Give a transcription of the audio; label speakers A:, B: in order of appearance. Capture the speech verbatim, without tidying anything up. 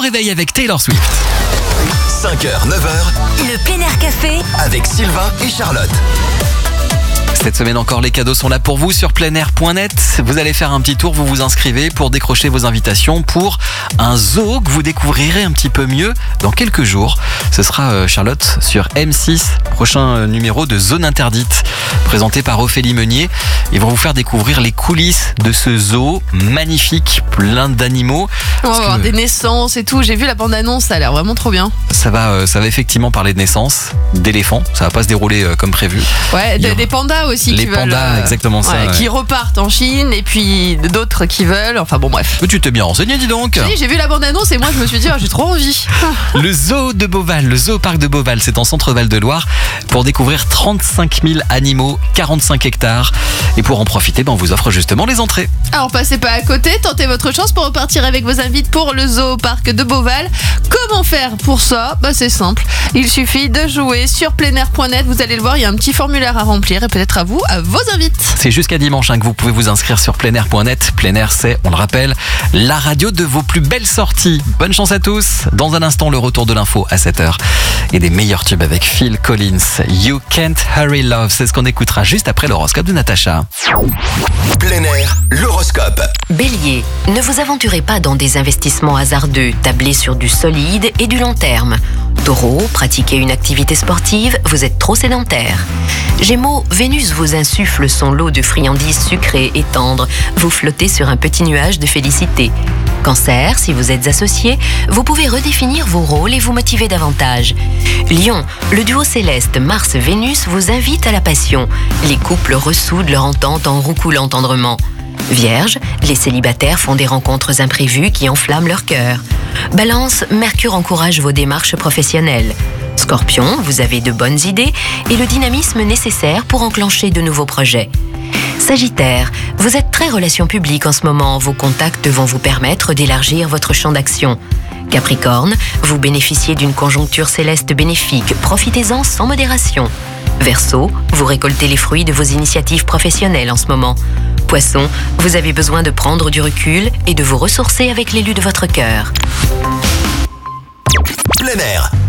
A: réveil avec Taylor Swift.
B: cinq heures, neuf heures.
C: Le plein air café
B: Avec Sylvain et Charlotte.
A: Cette semaine encore, les cadeaux sont là pour vous sur pleinair point net. Vous allez faire un petit tour, vous vous inscrivez pour décrocher vos invitations pour un zoo que vous découvrirez un petit peu mieux dans quelques jours. Ce sera euh, Charlotte sur M six, prochain euh, numéro de Zone Interdite, présenté par Ophélie Meunier. Ils vont vous faire découvrir les coulisses de ce zoo magnifique, plein d'animaux.
D: On va
A: Parce
D: avoir
A: que
D: des naissances et tout. J'ai vu la bande-annonce, ça a l'air vraiment trop bien.
A: ça va, euh, ça va effectivement parler de naissance, d'éléphants. Ça va pas se dérouler euh, comme prévu.
D: Ouais,
A: Il y
D: de-
A: aura-
D: des pandas aussi
A: Les
D: qui veulent.
A: pandas, exactement ça,
D: ouais,
A: ouais.
D: Qui repartent en Chine et puis d'autres qui veulent. Enfin bon, bref.
A: Mais tu t'es bien renseigné, dis donc.
D: Oui, j'ai vu la bande-annonce et moi je me suis dit, oh, j'ai trop envie.
A: Le zoo de Beauval, le zoo parc de Beauval, c'est en centre Val de Loire pour découvrir trente-cinq mille animaux, quarante-cinq hectares. Et pour en profiter, ben, on vous offre justement les entrées.
D: Alors passez pas à côté, tentez votre chance pour repartir avec vos invités pour le zoo parc de Beauval. Comment faire pour ça? Bah c'est simple, il suffit de jouer sur pleinair point net. Vous allez le voir, il y a un petit formulaire à remplir et peut-être à vous, à vos invités.
A: C'est jusqu'à dimanche hein, que vous pouvez vous inscrire sur pleinair point net. Plein air, c'est, on le rappelle, la radio de vos plus belles sorties. Bonne chance à tous. Dans un instant, le retour de l'info à sept heures. Et des meilleurs tubes avec Phil Collins. You Can't Hurry Love, c'est ce qu'on écoutera juste après l'horoscope de Natacha.
B: Plein air, l'horoscope.
C: Bélier, ne vous aventurez pas dans des investissements hasardeux, tablez sur du solide et du long terme. Taureau, pratiquez une activité sportive, vous êtes trop sédentaire. Gémeaux, Vénus vous insuffle son lot de friandises sucrées et tendres, vous flottez sur un petit nuage de félicité. Cancer, si vous êtes associé, vous pouvez redéfinir vos rôles et vous motiver davantage. Lion, le duo céleste Mars-Vénus vous invite à la passion. Les couples ressoudent leur entente en roucoulant tendrement. Vierge, les célibataires font des rencontres imprévues qui enflamment leur cœur. Balance, Mercure encourage vos démarches professionnelles. Scorpion, vous avez de bonnes idées et le dynamisme nécessaire pour enclencher de nouveaux projets. Sagittaire, vous êtes très relations publiques en ce moment, vos contacts vont vous permettre d'élargir votre champ d'action. Capricorne, vous bénéficiez d'une conjoncture céleste bénéfique, profitez-en sans modération. Verseau, vous récoltez les fruits de vos initiatives professionnelles en ce moment. Poisson, vous avez besoin de prendre du recul et de vous ressourcer avec l'élu de votre cœur.
B: Plein air,